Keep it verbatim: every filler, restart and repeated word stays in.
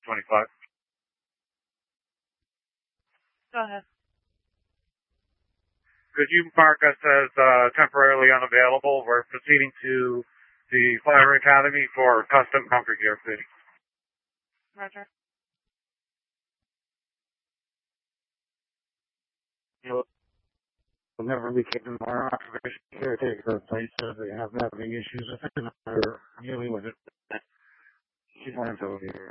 twenty-five. Go ahead. Could you mark us as uh, temporarily unavailable? We're proceeding to the Fire Academy for custom comfort gear fitting. Roger. You'll never be kicking our observation caretaker place as they have having issues with it. We're dealing with it. She wants over here.